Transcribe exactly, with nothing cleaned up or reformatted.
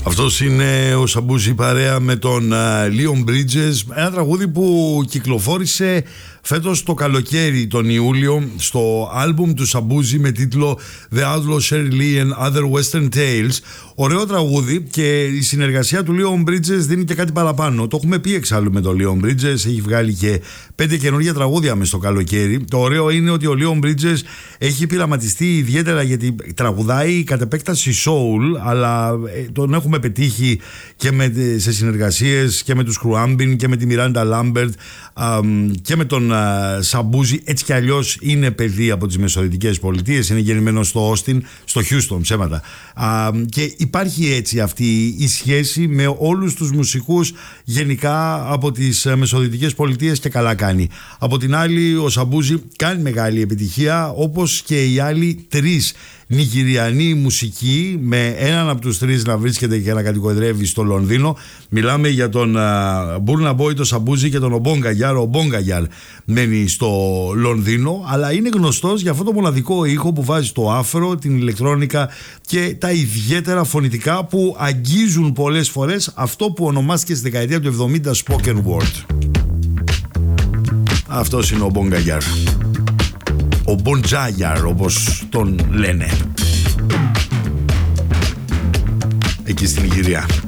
Αυτός είναι ο Σαμπούζη παρέα με τον Leon Bridges, ένα τραγούδι που κυκλοφόρησε φέτος το καλοκαίρι, τον Ιούλιο, στο άλμπουμ του Σαμπούζη με τίτλο The Outlaw Sherry Lee and Other Western Tales. Ωραίο τραγούδι, και η συνεργασία του Leon Bridges δίνει και κάτι παραπάνω. Το έχουμε πει εξάλλου με τον Leon Bridges, έχει βγάλει και πέντε καινούργια τραγούδια μες στο καλοκαίρι. Το ωραίο είναι ότι ο Leon Bridges έχει πειραματιστεί ιδιαίτερα, γιατί τραγουδάει κατ' επέκταση soul, αλλά τον έχουμε πετύχει και με, σε συνεργασίες και με τους Cruambin και με τη Miranda Lambert και με τον Σαμπούζη. Έτσι κι αλλιώς είναι παιδί από τις Μεσοδυτικές Πολιτείες, είναι γεννημένος στο Όστιν, στο Χιούστον, ψέματα. Και υπάρχει έτσι αυτή η σχέση με όλους τους μουσικούς γενικά από τις Μεσοδυτικές Πολιτείες, και καλά κάνει. Από την άλλη, ο Σαμπούζη κάνει μεγάλη επιτυχία, όπως και οι άλλοι τρεις Νιγηριανοί μουσικοί, με έναν από τους τρεις να βρίσκεται και να κατοικοδρεύει στο Λονδίνο. Μιλάμε για τον Μπουρνα Μπόι, τον Σαμπούζη και τον Ομπόγκα Γιάρ. Ο Ομπόγκα Γιάρ μένει στο Λονδίνο, αλλά είναι γνωστός για αυτό το μοναδικό ήχο που βάζει το άφρο, την ηλεκτρόνικα και τα ιδιαίτερα φωνητικά που αγγίζουν πολλές φορές αυτό που ονομάστηκε στη δεκαετία του εβδομήντα spoken word. Αυτός είναι ο Ομπόγκα Γιάρ, ο Μποντζάγιαρ όπως τον λένε εκεί στην Ιγυρία.